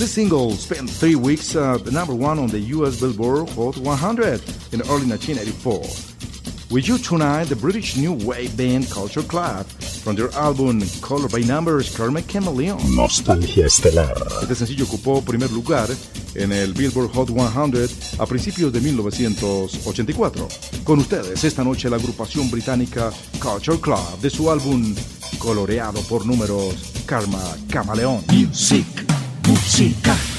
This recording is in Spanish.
This single spent 3 weeks at number one on the US Billboard Hot 100 in early 1984. With You Tonight, the British new wave band Culture Club, from their album Color by Numbers, Carmen Chameleon. Nostalgia estelar. Este sencillo ocupó primer lugar en el Billboard Hot 100 a principios de 1984. Con ustedes esta noche la agrupación británica Culture Club de su álbum coloreado por números, Karma Chameleon. Música.